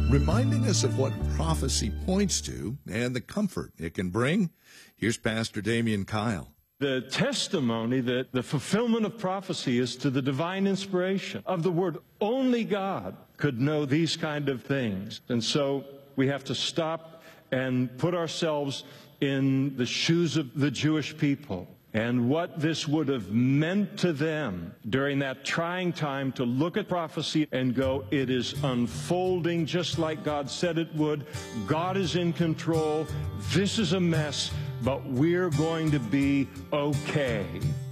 reminding us of what prophecy points to and the comfort it can bring. Here's Pastor Damian Kyle. The testimony that the fulfillment of prophecy is to the divine inspiration of the Word. Only God could know these kind of things. And so we have to stop and put ourselves in the shoes of the Jewish people and what this would have meant to them during that trying time to look at prophecy and go, it is unfolding just like God said it would. God is in control. This is a mess, but we're going to be okay.